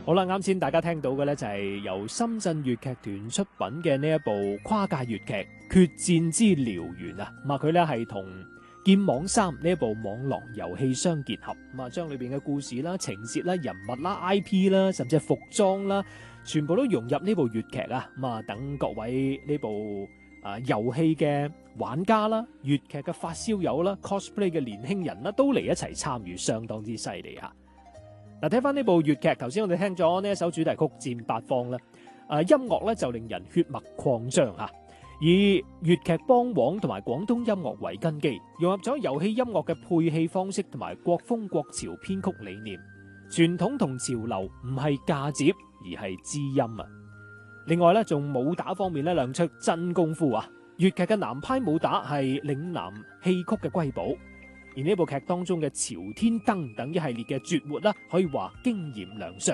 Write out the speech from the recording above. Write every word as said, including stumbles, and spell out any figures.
好啦，啱先大家聽到嘅呢，就係由深圳粵劇團出品嘅呢一部跨界粵劇《決戰之燎原》啊，咁啊佢呢係同劍網三呢一部網絡遊戲相結合，咁啊將裏邊嘅故事啦、情節啦、人物啦、I P 啦，甚至係服裝啦，全部都融入呢部粵劇啊，咁啊等各位呢部啊遊戲嘅玩家啦、粵劇嘅發燒友啦、cosplay 嘅年輕人啦，都嚟一齊參與，相當之犀利啊！嗱，睇翻呢部粵劇，頭先我哋聽咗呢一首主題曲《戰八方》啦，誒音樂咧就令人血脈擴張嚇，以粵劇梆黃同埋廣東音樂為根基，融入咗遊戲音樂嘅配器方式同埋國風國潮編曲理念。傳統同潮流唔係嫁接，而係知音啊！另外咧，仲武打方面咧亮出真功夫啊！粵劇嘅南派武打係嶺南戲曲嘅瑰寶。而呢部劇當中嘅朝天燈等一系列嘅絕活啦，可以話驚豔亮相。